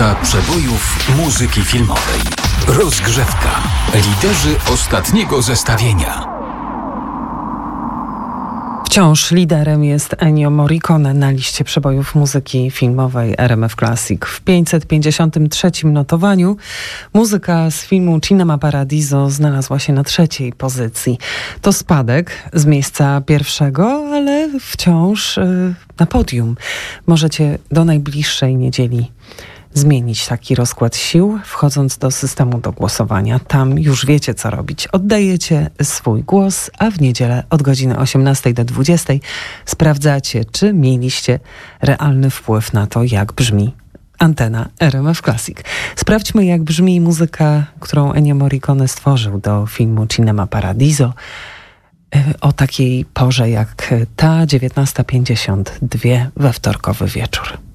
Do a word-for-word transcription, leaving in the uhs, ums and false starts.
Lista przebojów muzyki filmowej. Rozgrzewka. Liderzy ostatniego zestawienia. Wciąż liderem jest Ennio Morricone na liście przebojów muzyki filmowej R M F Classic. W pięćset pięćdziesiątym trzecim notowaniu muzyka z filmu Cinema Paradiso znalazła się na trzeciej pozycji. To spadek z miejsca pierwszego, ale wciąż yy, na podium. Możecie do najbliższej niedzieli zmienić taki rozkład sił, wchodząc do systemu do głosowania. Tam już wiecie, co robić. Oddajecie swój głos, a w niedzielę od godziny osiemnastej do dwudziestej sprawdzacie, czy mieliście realny wpływ na to, jak brzmi antena R M F Classic. Sprawdźmy, jak brzmi muzyka, którą Ennio Morricone stworzył do filmu Cinema Paradiso. O takiej porze jak ta, dziewiętnasta pięćdziesiąt dwa we wtorkowy wieczór.